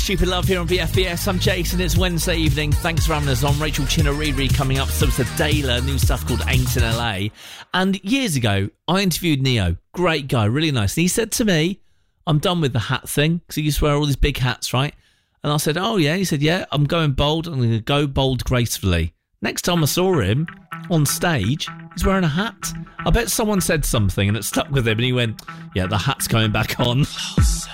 Stupid Love here on VFBS. I'm Jason. It's Wednesday evening. Thanks for having us on. Rachel Chinariri coming up. So it's a Dayla, new stuff called Ain't in LA. And years ago, I interviewed Neo. Great guy, really nice. And he said to me, I'm done with the hat thing, because he used to wear all these big hats, right? And I said, oh yeah? He said, yeah, I'm going bold. I'm going to go bold gracefully. Next time I saw him on stage, he's wearing a hat. I bet someone said something and it stuck with him and he went, yeah, the hat's coming back on.